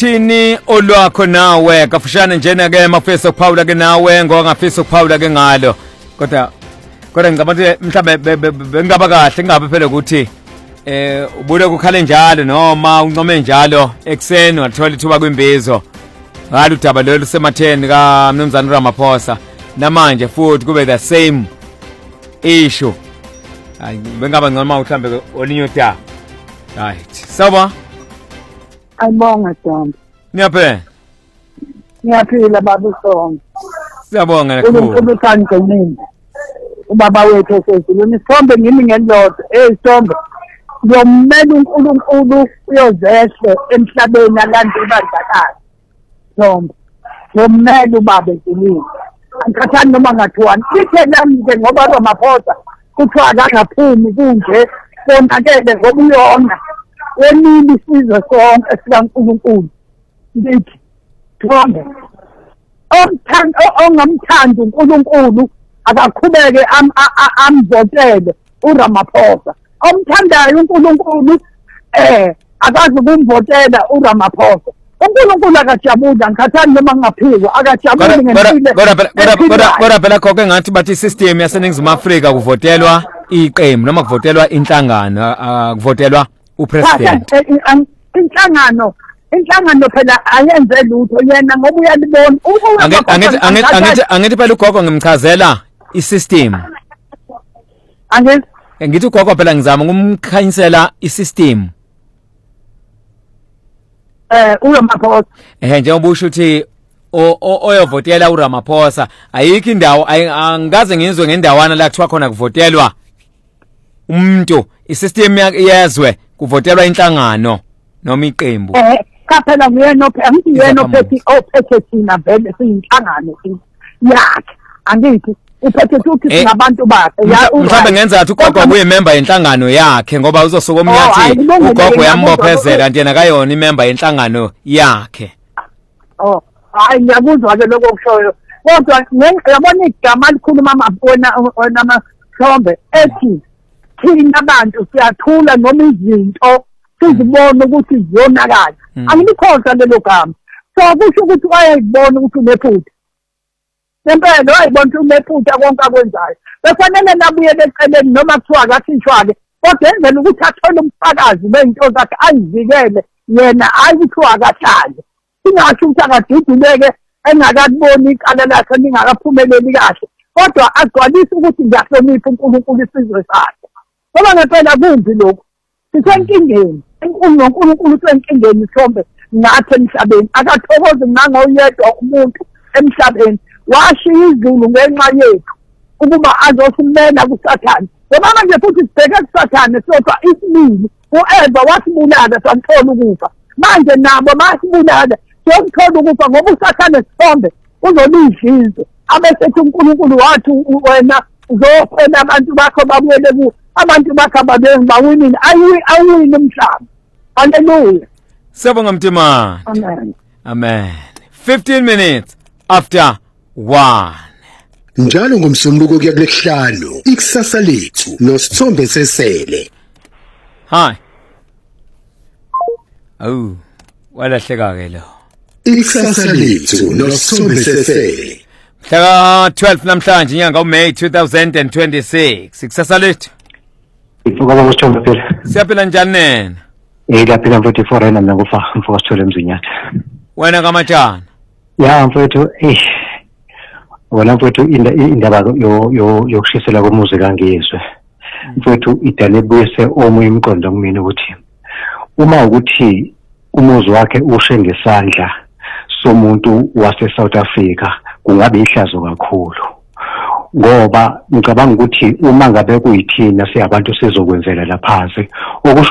luthini olwakho nawe kafushane njena ke mafisa ukuphawula ke nawe ngongafisa ukuphawula ke ngalo kodwa ngicabanga ukuthi mhlawumbe bengaba kahle ngabe phela ukuthi ubuye kukhale njalo noma uncome njalo ekseni wathola ithuba kwimbizo ngalo udaba lolu sematheni ka Mnumzane Ramaphosa namanje futhi kube the same issue. Hayi bengaba ngcono mhlawumbe olinyo ta. Right. Sawa. Ayibonga John. Ngiyaphila baba Sonke. Siyabonga kakhulu. Ubuthangeni. Ubaba wethu esezulwini Sithombe ngimi ngendoda. Sithombe. Ngiyomela uNkulunkulu uyozehle emhlabeni alande ibandlakazi. Sithombe. Ngiyomela ubaba ezulwini. Angikhathani noma ngathiwani. Lithe nami nje ngoba Ramaphosa kuthiwa akaphumi kunje konakele ngoba uyona. Wenini isizwe sonke sikaNkulunkulu. Ngithi Sithombe. Ongamthandi uNkulunkulu akaqhubeke amvotele uRamaphosa. Omthandayo uNkulunkulu akazi ukumvotela uRamaphosa. uNkulunkulu akajabula ngikhathani noma ngingaphikwa akajabula ngempilo. Kodwa phela khokhe ngathi bathi system yaseNingizimu Afrika kuvotelwa iqembu noma kuvotelwa inhlangano akuvotelwa upresident. Inhlangano phela ayenze lutho yena ngoba uyalibona. Angithi phela ugogo ngimchazela isystem. Ngithi ugogo phela ngizama ukumkhanyisela isystem. uRamaphosa njengoba usho ukuthi oyovotela uRamaphosa ayikho indawo angikaze ngizwe ngendawana la kuthiwa khona kuvotelwa umuntu isystem yezwe kuvotelwa inhlangano noma iqembu phela nguyena angiyena ophethe thina vele siyinhlangano yakhe angithi uphethe ukuthi singabantu bakhe mhlawumbe ngenza ukuthi ugogo kuyimember yenhlangano yakhe ngoba uzosuka omnyathi ugogo uyambophezela kanti yena kayona imember yenhlangano yakhe. Hayi ngiyakuzwa ke lokho kushoyo kodwa ngiyabona igama likhuluma amafona Mhlombe ethi thina abantu siyathula noma izinto sizibona ukuthi ziyonakala angikhohlwa lelo gama so kusho ukuthi wayebona ukuthi unephutha Sempela wayibona ukuthi unephutha konke akwenzayo befanele nabuye beceleni noma kuthiwa akathishwake kodwa enzela ukuthi athole umfakazi bezinto zakhe ayivikele yena ayikuthiwa akahlale singasho ukuthi akadiduleke engakaboni iqala lakhe ningakaphumeleli kahle kodwa agcwalisa ukuthi ngiyahlonipha uNkulunkulu isizwe sakhe ngoba ngempela kumbi lokho sisenkingeni uNkulunkulu usenkingeni Mhlombe ngathi emhlabeni akathokoze nangoyedwa umuntu emhlabeni washiya izulu ngenxa yethu ukuba azosimela kuSathane ngoba manje futhi sibheke kuSathane sodwa isibili uEva wasibulala samthola ukufa manje nabo basibulala siyothola ukufa ngoba uSathane Sithombe uzolidlizwe abesethi uNkulunkulu wathi wena uzophela abantu bakho babuyele ku abantu bakho ababengawinini awini umhlaba. Hallelujah. Siyabonga Mtimani. Amen. 15 minutes after 1. Njalo ngomsombuluko kuya kulesihlanu ikusasa lethu noSithombe sesele. Hi. Walahleka ke lo. Ikusasa lethu noSithombe sesele. Mhla 12 namhlanje inyanga uMay 2026 ikusasa lethu. Ifuka ngoSithombe phela. Siyaphila njani nena? Laphila mfowethu forena nakufa mfoka Sithole Mzinyatha. Wena kaMatshana? Ya mfowethu wona mfowethu indaba yokushisela komuzi kangizwe. Mfowethu idale buyise omunye umqondo kumina ukuthi uma ukuthi umuzi wakhe ushe ngesandla somuntu wase South Africa kungabe ihlazo kakhulu ngoba ngicabanga ukuthi uma ngabe kuyithina siyabantu sizokwenzela laphansi